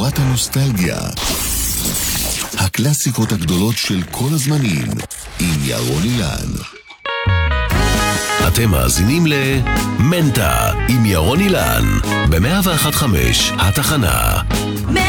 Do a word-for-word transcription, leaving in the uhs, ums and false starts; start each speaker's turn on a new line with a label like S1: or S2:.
S1: מהדורת הנוסטלגיה. הקלאסיקות הגדולות של כל הזמנים, עם ירון אילן.
S2: אתם מאזינים למנטה עם ירון אילן ב-מאה ואחת נקודה חמש התחנה.